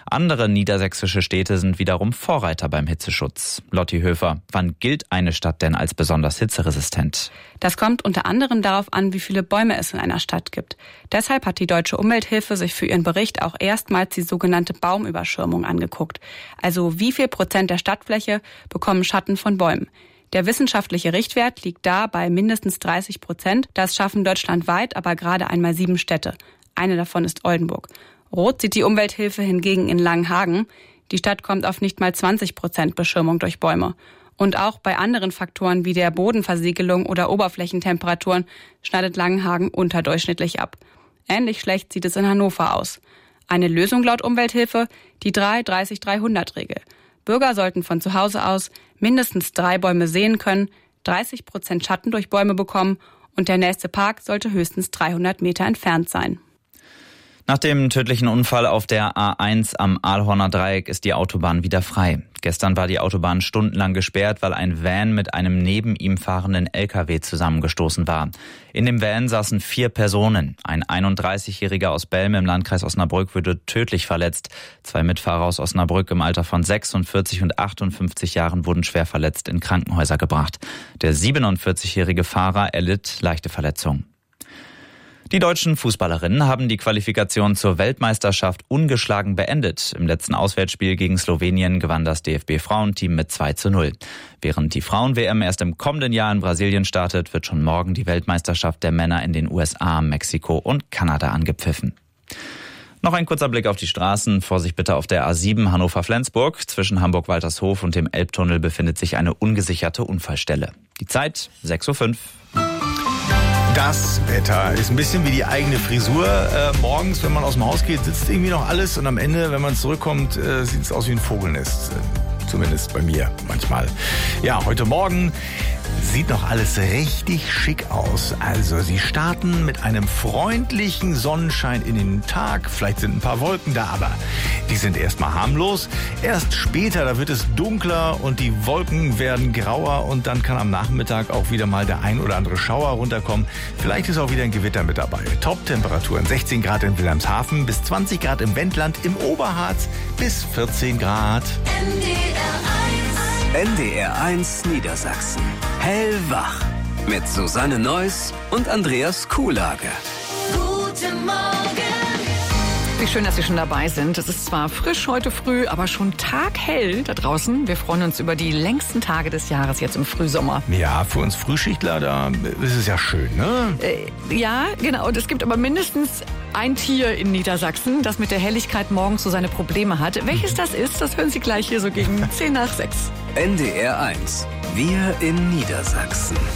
Andere niedersächsische Städte sind wiederum Vorreiter beim Hitzeschutz. Lotti Höfer, wann gilt eine Stadt denn als besonders hitzeresistent? Das kommt unter anderem darauf an, wie viele Bäume es in einer Stadt gibt. Deshalb hat die Deutsche Umwelthilfe sich für ihren Bericht auch erstmals die sogenannte Baumüberschirmung angeguckt. Also wie viel Prozent der Stadtfläche bekommen Schatten von Bäumen? Der wissenschaftliche Richtwert liegt da bei mindestens 30%. Das schaffen deutschlandweit aber gerade einmal 7 Städte. Eine davon ist Oldenburg. Rot sieht die Umwelthilfe hingegen in Langenhagen. Die Stadt kommt auf nicht mal 20% Beschirmung durch Bäume. Und auch bei anderen Faktoren wie der Bodenversiegelung oder Oberflächentemperaturen schneidet Langenhagen unterdurchschnittlich ab. Ähnlich schlecht sieht es in Hannover aus. Eine Lösung laut Umwelthilfe, die 3-30-300-Regel. Bürger sollten von zu Hause aus mindestens 3 Bäume sehen können, 30% Schatten durch Bäume bekommen und der nächste Park sollte höchstens 300 Meter entfernt sein. Nach dem tödlichen Unfall auf der A1 am Aalhorner Dreieck ist die Autobahn wieder frei. Gestern war die Autobahn stundenlang gesperrt, weil ein Van mit einem neben ihm fahrenden LKW zusammengestoßen war. In dem Van saßen 4 Personen. Ein 31-Jähriger aus Belm im Landkreis Osnabrück wurde tödlich verletzt. 2 Mitfahrer aus Osnabrück im Alter von 46 und 58 Jahren wurden schwer verletzt in Krankenhäuser gebracht. Der 47-jährige Fahrer erlitt leichte Verletzungen. Die deutschen Fußballerinnen haben die Qualifikation zur Weltmeisterschaft ungeschlagen beendet. Im letzten Auswärtsspiel gegen Slowenien gewann das DFB-Frauenteam mit 2:0. Während die Frauen-WM erst im kommenden Jahr in Brasilien startet, wird schon morgen die Weltmeisterschaft der Männer in den USA, Mexiko und Kanada angepfiffen. Noch ein kurzer Blick auf die Straßen. Vorsicht bitte auf der A7 Hannover-Flensburg. Zwischen Hamburg-Waltershof und dem Elbtunnel befindet sich eine ungesicherte Unfallstelle. Die Zeit 6:05 Uhr. Das Wetter ist ein bisschen wie die eigene Frisur. Morgens, wenn man aus dem Haus geht, sitzt irgendwie noch alles und am Ende, wenn man zurückkommt, sieht es aus wie ein Vogelnest. Zumindest bei mir manchmal. Ja, heute Morgen sieht noch alles richtig schick aus. Also Sie starten mit einem freundlichen Sonnenschein in den Tag. Vielleicht sind ein paar Wolken da, aber die sind erstmal harmlos. Erst später, da wird es dunkler und die Wolken werden grauer und dann kann am Nachmittag auch wieder mal der ein oder andere Schauer runterkommen. Vielleicht ist auch wieder ein Gewitter mit dabei. Top-Temperaturen 16 Grad in Wilhelmshaven, bis 20 Grad im Wendland, im Oberharz bis 14 Grad. NDR1 Niedersachsen. Hellwach. Mit Susanne Neuss und Andreas Kuhlage. Guten Morgen. Wie schön, dass Sie schon dabei sind. Es ist zwar frisch heute früh, aber schon taghell da draußen. Wir freuen uns über die längsten Tage des Jahres jetzt im Frühsommer. Ja, für uns Frühschichtler, da ist es ja schön, ne? Ja, genau. Und es gibt aber mindestens ein Tier in Niedersachsen, das mit der Helligkeit morgens so seine Probleme hat. Welches das ist, das hören Sie gleich hier so gegen 5:50. NDR1. Wir in Niedersachsen.